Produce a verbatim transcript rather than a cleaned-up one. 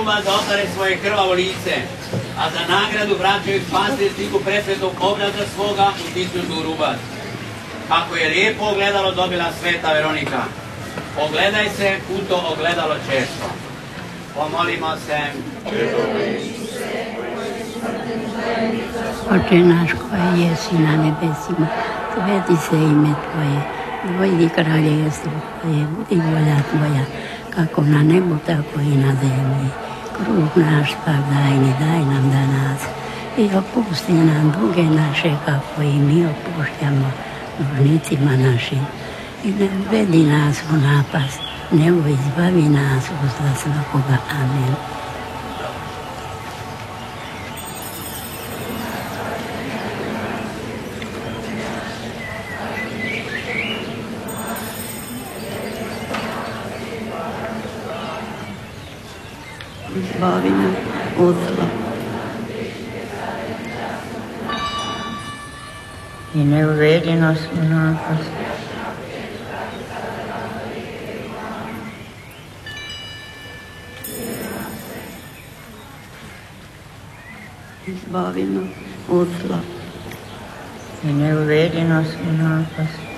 ljubav za otare svoje krvavo lice, a za nagradu vraćaju spasiti sliku presvetog obraza svoga utisnutu u rubac. Kako je lijepo ogledalo dobila sveta Veronika. Ogledaj se u to ogledalo često. Pomolimo se. Oče naš koji jesi na nebesima, sveti se ime Tvoje, dojdi kraljevstvo Tvoje, budi volja Tvoja, kako na nebu, tako i na zemlji. Kruh naš svakdajni daj nam danas i opusti nam duge naše, kako i mi opuštamo dužnicima našim. I ne uvedi nas u napast, nego izbavi nas od zla svakoga. Amen. Izbavi nas od zla. I ne uvedi nas u napast. Izbavi nas od zla. I ne uvedi nas u napast.